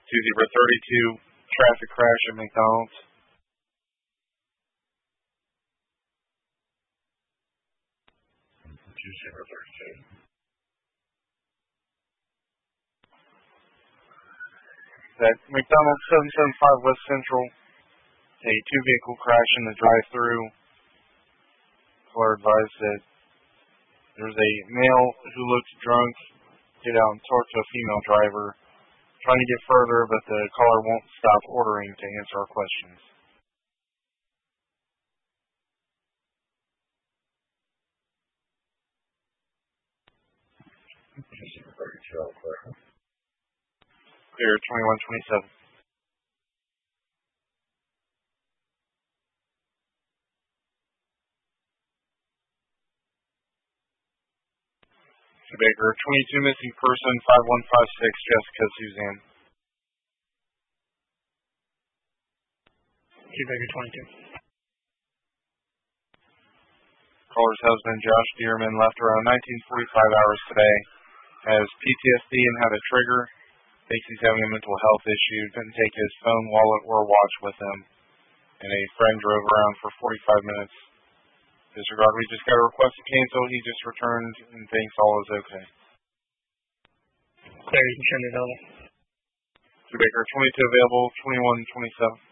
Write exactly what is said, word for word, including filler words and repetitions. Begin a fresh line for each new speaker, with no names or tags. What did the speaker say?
two zero thirty-two, traffic crash at McDonald's.
two zero thirty-two.
That McDonald's seven seventy-five West Central, a two-vehicle crash in the drive-thru. Caller advised that there's a male who looked drunk get out and talk to a female driver, trying to get further, but the caller won't stop ordering to answer our questions. Clear twenty-one twenty-seven. Baker, twenty-two missing person, five one five six, Jessica Suzanne.
Baker, twenty-two.
Caller's husband, Josh Dearman, left around nineteen forty-five hours today. Has P T S D and had a trigger. Thinks he's having a mental health issue. Didn't take his phone, wallet, or watch with him. And a friend drove around for forty-five minutes. Disregard, we just got a request to cancel. He just returned and thinks all is okay.
Clear, you can turn it over.
Baker, twenty-two available, twenty-one twenty-seven.